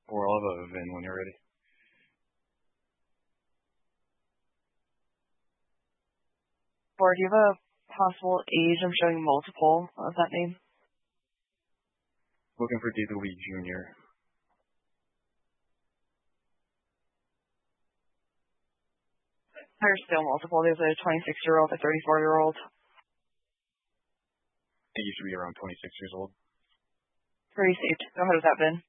Or I'll have a VIN when you're ready. Or do you have a possible age? I'm showing multiple of that name. Looking for David Lee Jr. There's still multiple. There's a 26-year-old, a 34-year-old. I think you should be around 26 years old. Pretty safe. Go ahead with that, Ben.